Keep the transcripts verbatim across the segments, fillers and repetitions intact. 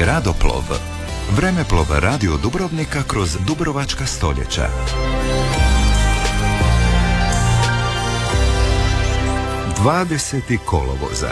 Gradoplov. Vremeplov Radio Dubrovnika kroz dubrovačka stoljeća. dvadesetog kolovoza.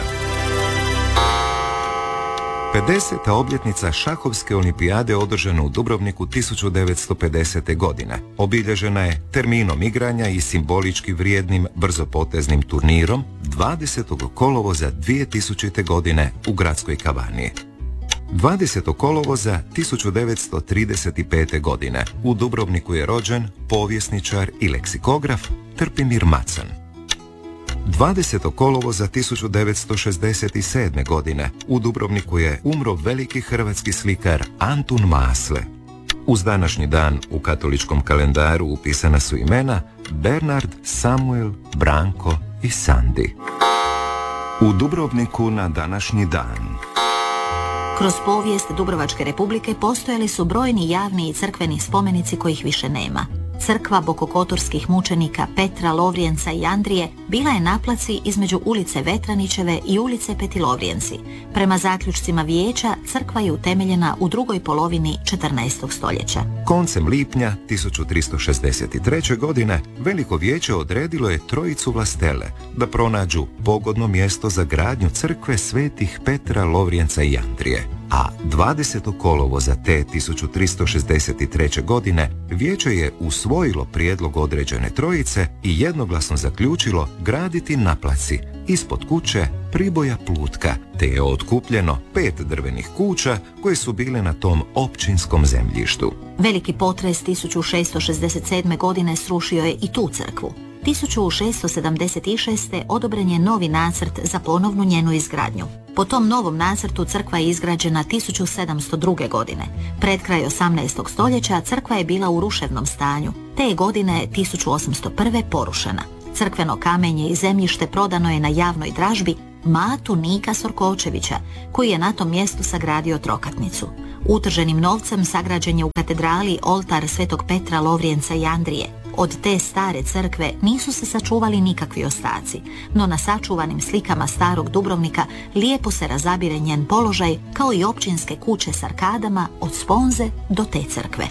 pedeseta obljetnica šahovske olimpijade održana u Dubrovniku tisuću devetsto pedesete. godine. Obilježena je terminom igranja i simbolički vrijednim brzopoteznim turnirom dvadesetog kolovoza dvije tisućite. godine u gradskoj kavani. dvadesetog kolovoza tisuću devetsto trideset pete. godine u Dubrovniku je rođen povjesničar i leksikograf Trpimir Macan. dvadesetog kolovoza tisuću devetsto šezdeset sedme. godine u Dubrovniku je umro veliki hrvatski slikar Antun Masle. Uz današnji dan u katoličkom kalendaru upisana su imena Bernard, Samuel, Branko i Sandi. U Dubrovniku na današnji dan. Kroz povijest Dubrovačke republike postojali su brojni javni i crkveni spomenici kojih više nema. Crkva bokokotorskih mučenika Petra, Lovrijenca i Andrije bila je na placi između ulice Vetranićeve i ulice Petilovrijenci. Prema zaključcima vijeća, crkva je utemeljena u drugoj polovini četrnaestog. stoljeća. Koncem lipnja tisuću tristo šezdeset treće. godine Veliko vijeće odredilo je trojicu vlastele da pronađu pogodno mjesto za gradnju crkve svetih Petra, Lovrijenca i Andrije. A dvadesetog kolovoza te tisuću tristo šezdeset treće. godine vijeće je usvojilo prijedlog određene trojice i jednoglasno zaključilo graditi na placi ispod kuće Priboja Plutka, te je otkupljeno pet drvenih kuća koje su bile na tom općinskom zemljištu. Veliki potres tisuću šesto šezdeset sedme. godine srušio je i tu crkvu. tisuću šesto sedamdeset šeste. odobren je novi nacrt za ponovnu njenu izgradnju. Po tom novom nacrtu crkva je izgrađena tisuću sedamsto druge. godine. Pred kraj osamnaestog. stoljeća crkva je bila u ruševnom stanju. Te je godine tisuću osamsto prve. porušena. Crkveno kamenje i zemljište prodano je na javnoj dražbi Matu Nika Sorkočevića, koji je na tom mjestu sagradio trokatnicu. Utrženim novcem sagrađen je u katedrali oltar svetog Petra, Lovrijenca i Andrije. Od te stare crkve nisu se sačuvali nikakvi ostaci, no na sačuvanim slikama starog Dubrovnika lijepo se razabire njen položaj, kao i općinske kuće s arkadama od sponze do te crkve.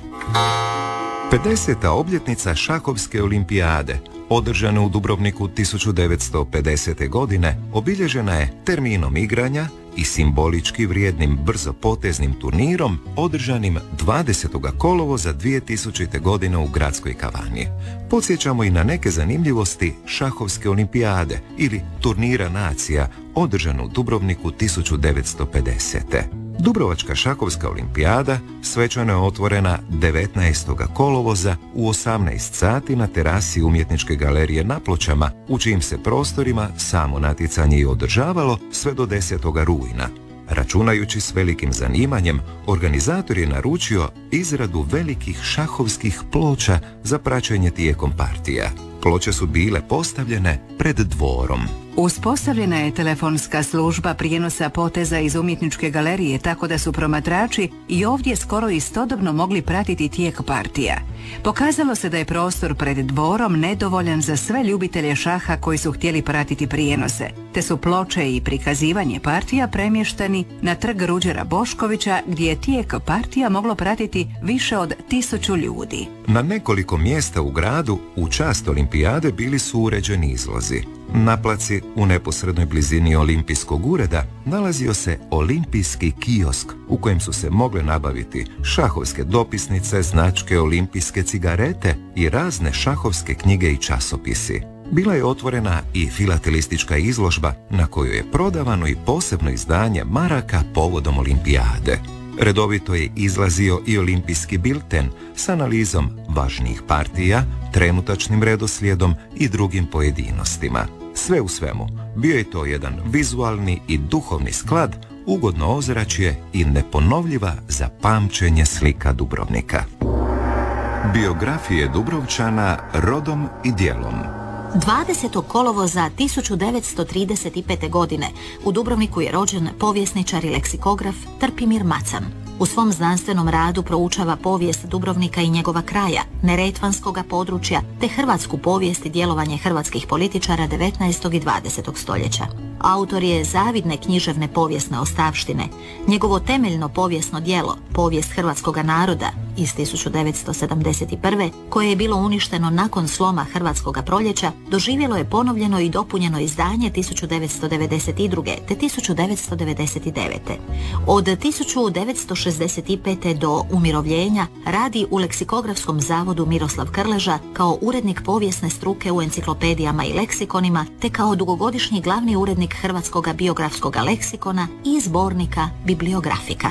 pedeseta obljetnica šahovske olimpijade, održana u Dubrovniku tisuću devetsto pedesete. godine, obilježena je terminom igranja i simbolički vrijednim brzopoteznim turnirom održanim dvadesetog kolovoza dvije tisućite. godine u gradskoj kavani. Podsjećamo i na neke zanimljivosti šahovske olimpijade ili turnira nacija održan u Dubrovniku tisuću devetsto pedesete. Dubrovačka šahovska olimpijada svečano je otvorena devetnaestog kolovoza u osamnaest sati na terasi Umjetničke galerije na Pločama, u čijim se prostorima samo natjecanje i održavalo sve do desetog rujna. Računajući s velikim zanimanjem, organizator je naručio izradu velikih šahovskih ploča za praćenje tijekom partija. Ploče su bile postavljene pred dvorom. Uspostavljena je telefonska služba prijenosa poteza iz Umjetničke galerije, tako da su promatrači i ovdje skoro istodobno mogli pratiti tijek partija. Pokazalo se da je prostor pred dvorom nedovoljan za sve ljubitelje šaha koji su htjeli pratiti prijenose, te su ploče i prikazivanje partija premješteni na trg Ruđera Boškovića, gdje je tijek partija moglo pratiti više od tisuću ljudi. Na nekoliko mjesta u gradu u čast olimpijade bili su uređeni izlozi. Na placi u neposrednoj blizini olimpijskog ureda nalazio se olimpijski kiosk u kojem su se mogle nabaviti šahovske dopisnice, značke, olimpijske cigarete i razne šahovske knjige i časopisi. Bila je otvorena i filatelistička izložba na kojoj je prodavano i posebno izdanje maraka povodom olimpijade. Redovito je izlazio i olimpijski bilten s analizom važnijih partija, trenutačnim redoslijedom i drugim pojedinostima. Sve u svemu, bio je to jedan vizualni i duhovni sklad, ugodno ozračje i neponovljiva za pamćenje slika Dubrovnika. Biografije Dubrovčana rodom i djelom. dvadesetog kolovoza tisuću devetsto trideset pete. godine u Dubrovniku je rođen povjesničar i leksikograf Trpimir Macan. U svom znanstvenom radu proučava povijest Dubrovnika i njegova kraja, neretvanskoga područja, te hrvatsku povijest i djelovanje hrvatskih političara devetnaestog i dvadesetog stoljeća. Autor je zavidne književne povijesne ostavštine. Njegovo temeljno povijesno djelo, Povijest hrvatskoga naroda iz tisuću devetsto sedamdeset prve, koje je bilo uništeno nakon sloma Hrvatskoga proljeća, doživjelo je ponovljeno i dopunjeno izdanje tisuću devetsto devedeset druge. te tisuću devetsto devedeset devete. Od tisuću devetsto šezdeset pete. do umirovljenja radi u Leksikografskom zavodu Miroslav Krleža kao urednik povijesne struke u enciklopedijama i leksikonima, te kao dugogodišnji glavni urednik Hrvatskoga biografskoga leksikona i zbornika Bibliografika.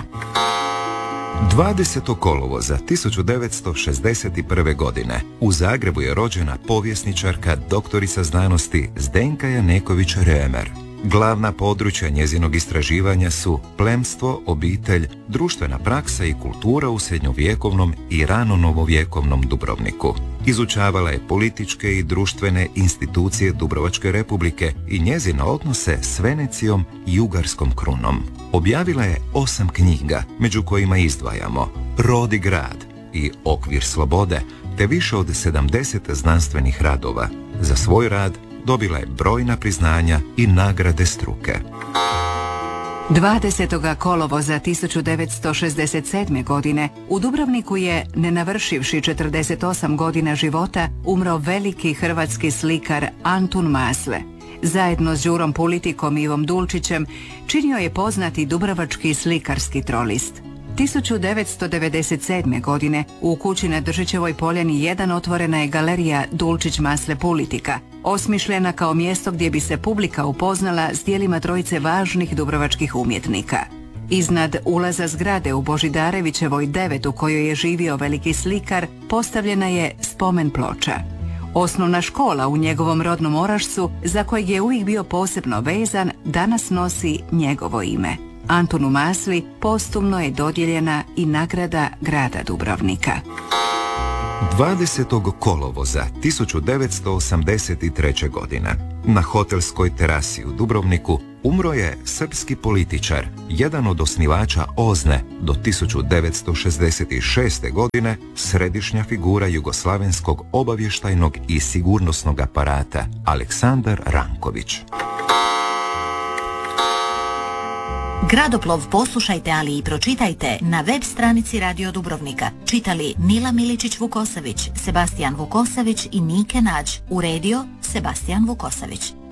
dvadesetog kolovoza tisuću devetsto šezdeset prve. godine u Zagrebu je rođena povjesničarka, doktorica znanosti Zdenka Janeković-Remer. Glavna područja njezinog istraživanja su plemstvo, obitelj, društvena praksa i kultura u srednjovjekovnom i rano novovjekovnom Dubrovniku. Izučavala je političke i društvene institucije Dubrovačke republike i njezine odnose s Venecijom i Ugarskom krunom. Objavila je osam knjiga, među kojima izdvajamo Rod i grad i Okvir slobode, te više od sedamdeset znanstvenih radova. Za svoj rad dobila je brojna priznanja i nagrade struke. dvadesetog kolovoza tisuću devetsto šezdeset sedme. godine u Dubrovniku je, ne navršivši četrdeset osam godina života, umro veliki hrvatski slikar Antun Masle. Zajedno s Đurom Pulitikom i Ivom Dulčićem činio je poznati dubrovački slikarski trolist. tisuću devetsto devedeset sedme. godine u kući na Držićevoj poljani jedan otvorena je galerija Dulčić Masle Pulitika, osmišljena kao mjesto gdje bi se publika upoznala s djelima trojice važnih dubrovačkih umjetnika. Iznad ulaza zgrade u Božidarevićevoj devet, u kojoj je živio veliki slikar, postavljena je spomen ploča. Osnovna škola u njegovom rodnom Orašcu, za kojeg je uvijek bio posebno vezan, danas nosi njegovo ime. Antunu Masli postumno je dodijeljena i nagrada grada Dubrovnika. dvadesetog kolovoza tisuću devetsto osamdeset treće. godine na hotelskoj terasi u Dubrovniku umro je srpski političar, jedan od osnivača OZNE do tisuću devetsto šezdeset šeste. godine, središnja figura jugoslavenskog obavještajnog i sigurnosnog aparata, Aleksandar Ranković. Gradoplov poslušajte, ali i pročitajte na web stranici Radio Dubrovnika. Čitali Nila Miličić-Vukosavić, Sebastijan Vukosavić i Nike Nađ. Uredio Sebastijan Vukosavić.